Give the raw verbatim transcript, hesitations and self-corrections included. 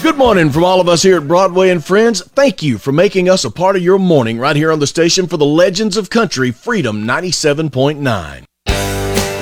Good morning from all of us here at Broadway and Friends. Thank you for making us a part of your morning right here on the station for the Legends of Country, Freedom ninety-seven point nine.